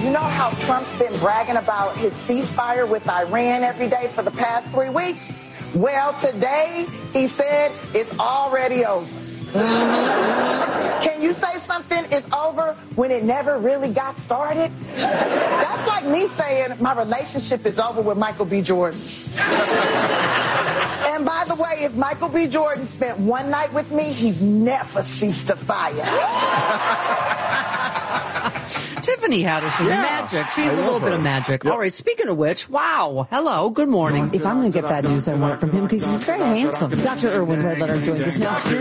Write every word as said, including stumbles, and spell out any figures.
You know how Trump's been bragging about his ceasefire with Iran every day for the past three weeks? Well, today he said it's already over. Mm-hmm. Can you say something is over when it never really got started? That's like me saying my relationship is over with Michael B. Jordan. And by the way, if Michael B. Jordan spent one night with me, he'd never cease to fire. Tiffany Haddish is yeah, magic. She's a little her. bit of magic. Yep. All right, speaking of which, wow. Hello, good morning. If I'm going to get bad news, I want it from him because he's very handsome. Doctor Irwin Red Letter joins us now.